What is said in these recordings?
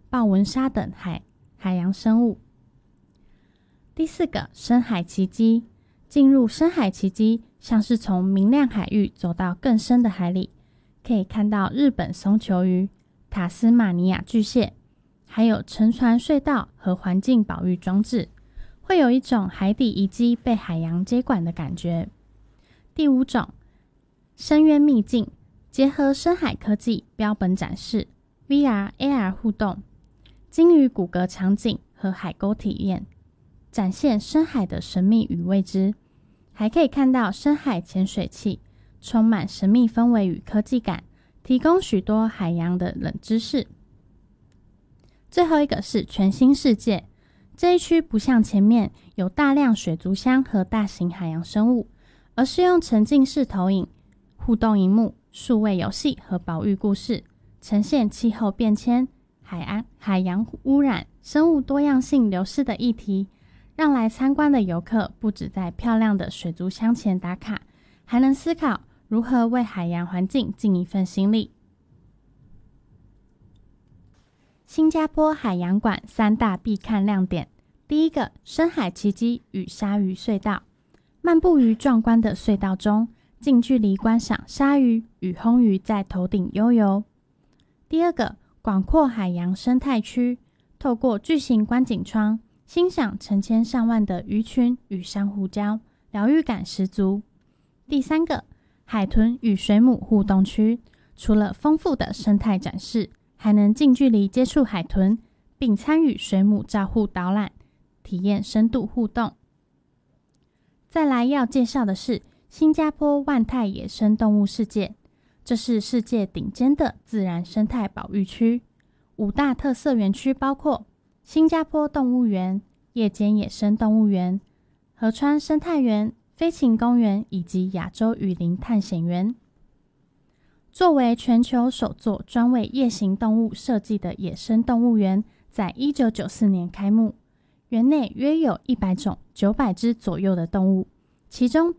豹纹鲨等海洋生物。第4个，深海奇迹。进入深海奇迹，像是从明亮海域走到更深的海里，可以看到日本松球鱼、塔斯马尼亚巨蟹，还有沉船隧道和环境保育装置，会有一种海底遗迹被海洋接管的感觉。第5种，深渊秘境，结合深海科技标本展示， VR、AR 互动，鲸鱼骨骼场景和海沟体验，展现深海的神秘与未知，还可以看到深海潜水器，充满神秘氛围与科技感，提供许多海洋的冷知识。最后一个是全新世界，这一区不像前面有大量水族箱和大型海洋生物，而是用沉浸式投影、互动萤幕、数位游戏和保育故事，呈现气候变迁、海洋污染、生物多样性流失的议题，让来参观的游客不只在漂亮的水族箱前打卡，还能思考如何为海洋环境尽一份心力。新加坡海洋馆3大必看亮点。第1个，深海奇迹与鲨鱼隧道。漫步于壮观的隧道中，近距离观赏鲨鱼与红鱼在头顶悠游。第2个，广阔海洋生态区，透过巨型观景窗，欣赏成千上万的鱼群与珊瑚礁，疗愈感十足。第3个，海豚与水母互动区，除了丰富的生态展示，还能近距离接触海豚，并参与水母照护导览，体验深度互动。再来要介绍的是新加坡万泰野生动物世界，这是世界顶尖的自然生态保育区。5大特色园区包括新加坡动物园、夜间野生动物园、河川生态园、飞禽公园以及亚洲雨林探险园。作为全球首座专为夜行动物设计的野生动物园，在1994年开幕，园内约有100种900只左右的动物，其中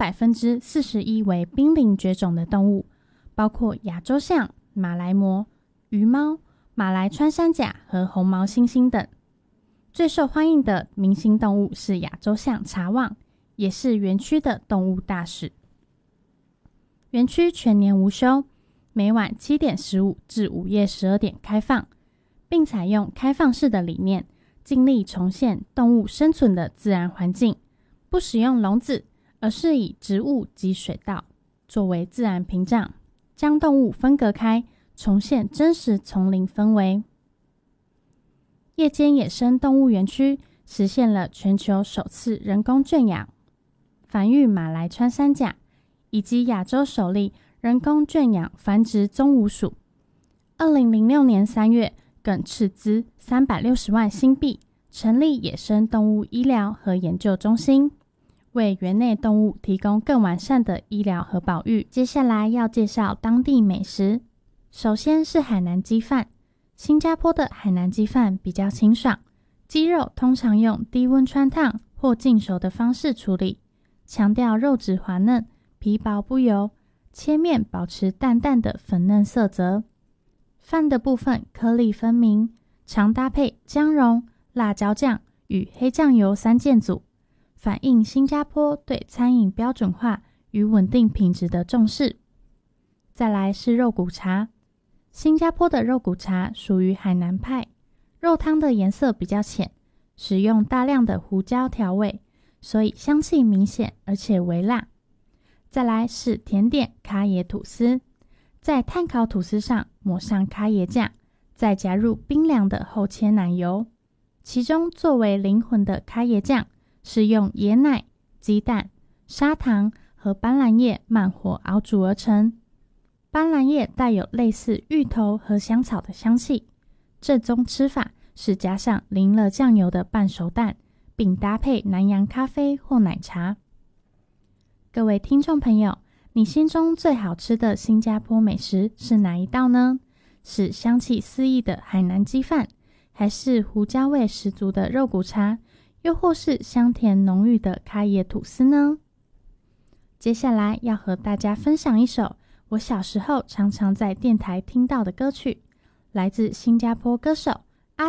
41% 为濒临绝种的动物，包括亚洲象、马来貘、鱼猫、马来穿山甲和红毛猩猩等。最受欢迎的明星动物是亚洲象茶旺，也是园区的动物大使。园区全年无休，每晚7点15至午夜12点开放，并采用开放式的理念，尽力重现动物生存的自然环境，不使用笼子，而是以植物及水稻作为自然屏障，将动物分隔开，重现真实丛林氛围。夜间野生动物园区实现了全球首次人工圈养繁育马来穿山甲，以及亚洲首例人工圈养繁殖棕鹉鼠。2006年3月更斥资360万新币成立野生动物医疗和研究中心，为园内动物提供更完善的医疗和保育。接下来要介绍当地美食，首先是海南鸡饭。新加坡的海南鸡饭比较清爽，鸡肉通常用低温汆烫或浸熟的方式处理，强调肉质滑嫩、皮薄不油，切面保持淡淡的粉嫩色泽。饭的部分颗粒分明，常搭配姜蓉、辣椒酱与黑酱油3件组，反映新加坡对餐饮标准化与稳定品质的重视。再来是肉骨茶，新加坡的肉骨茶属于海南派，肉汤的颜色比较浅，使用大量的胡椒调味，所以香气明显而且微辣。再来是甜点咖椰吐司，在炭烤吐司上抹上咖椰酱，再加入冰凉的厚切奶油，其中作为灵魂的咖椰酱是用椰奶、鸡蛋、砂糖和斑斓叶慢火熬煮而成。斑斓叶带有类似芋头和香草的香气，正宗吃法是加上淋了酱油的半熟蛋，并搭配南洋咖啡或奶茶。各位听众朋友，你心中最好吃的新加坡美食是哪一道呢？是香气四溢的海南鸡饭，还是胡椒味十足的肉骨茶，又或是香甜浓郁的咖椰吐司呢？接下来要和大家分享一首我小时候常常在电台听到的歌曲，来自新加坡歌手